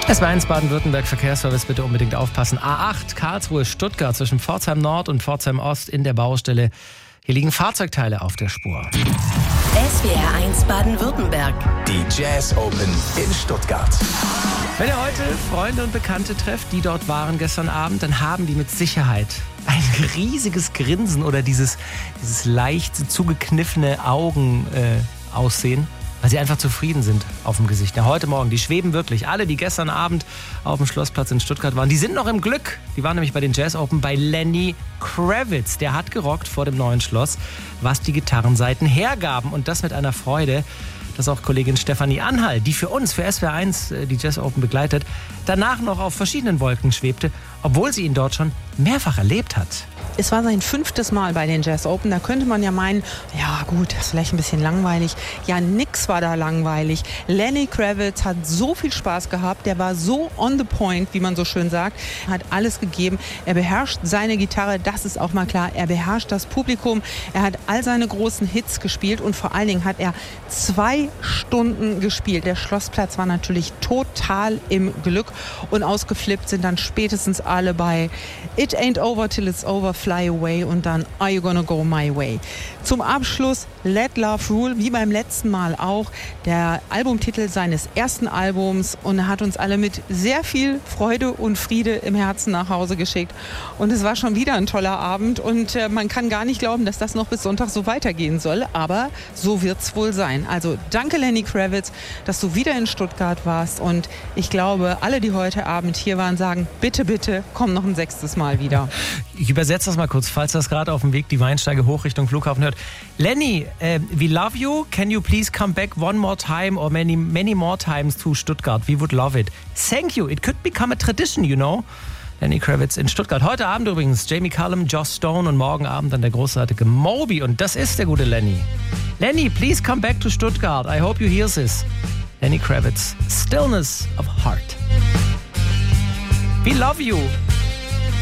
SW1 Baden-Württemberg Verkehrsservice, bitte unbedingt aufpassen. A8 Karlsruhe-Stuttgart zwischen Pforzheim Nord und Pforzheim Ost in der Baustelle. Hier liegen Fahrzeugteile auf der Spur. SWR1 Baden-Württemberg. Die Jazz Open in Stuttgart. Wenn ihr heute Freunde und Bekannte trefft, die dort waren gestern Abend, dann haben die mit Sicherheit ein riesiges Grinsen oder dieses leicht zugekniffene Augen aussehen, weil sie einfach zufrieden sind auf dem Gesicht. Ja, heute Morgen, die schweben wirklich. Alle, die gestern Abend auf dem Schlossplatz in Stuttgart waren, die sind noch im Glück. Die waren nämlich bei den Jazz Open bei Lenny Kravitz. Der hat gerockt vor dem neuen Schloss, was die Gitarrenseiten hergaben. Und das mit einer Freude, dass auch Kollegin Stefanie Anhall, die für uns, für SWR1 die Jazz Open begleitet, danach noch auf verschiedenen Wolken schwebte, obwohl sie ihn dort schon mehrfach erlebt hat. Es war sein 5. Mal bei den Jazz Open. Da könnte man ja meinen, ja gut, das ist vielleicht ein bisschen langweilig. Ja, nix war da langweilig. Lenny Kravitz hat so viel Spaß gehabt. Der war so on the point, wie man so schön sagt. Er hat alles gegeben. Er beherrscht seine Gitarre, das ist auch mal klar. Er beherrscht das Publikum. Er hat all seine großen Hits gespielt und vor allen Dingen hat er 2 Stunden gespielt. Der Schlossplatz war natürlich total im Glück und ausgeflippt sind dann spätestens alle bei It Ain't Over Till It's Over, Fly Away und dann Are You Gonna Go My Way. Zum Abschluss Let Love Rule, wie beim letzten Mal auch, der Albumtitel seines ersten Albums, und er hat uns alle mit sehr viel Freude und Friede im Herzen nach Hause geschickt und es war schon wieder ein toller Abend und man kann gar nicht glauben, dass das noch bis Sonntag so weitergehen soll, aber so wird's wohl sein. Also danke Lenny Kravitz, dass du wieder in Stuttgart warst und ich glaube, alle, die heute Abend hier waren, sagen, bitte, bitte, komm noch ein 6. Mal wieder. Ich übersetze das mal kurz, falls das gerade auf dem Weg die Weinsteige hoch Richtung Flughafen hört. Lenny, we love you. Can you please come back one more time or many more times to Stuttgart? We would love it. Thank you. It could become a tradition, you know. Lenny Kravitz in Stuttgart. Heute Abend übrigens Jamie Cullum, Joss Stone und morgen Abend dann der großartige Moby. Und das ist der gute Lenny. Lenny, please come back to Stuttgart. I hope you hear this. Lenny Kravitz, Stillness of Heart. We love you.